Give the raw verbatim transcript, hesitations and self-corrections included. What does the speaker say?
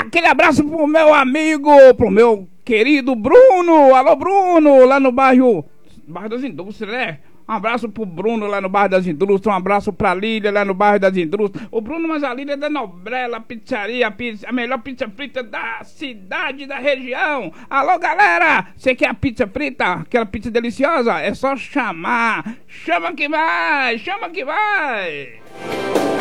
Aquele abraço pro meu amigo, pro meu querido Bruno. Alô, Bruno, lá no bairro, bairro das Indústrias, né? Um abraço pro Bruno lá no bairro das Indústrias. Um abraço pra Lília lá no bairro das Indústrias. O Bruno, mas a Lília é da Nobrela Pizzaria, a, pizza, a melhor pizza frita da cidade, da região. Alô, galera, você quer a pizza frita? Aquela pizza deliciosa? É só chamar. Chama que vai, chama que vai.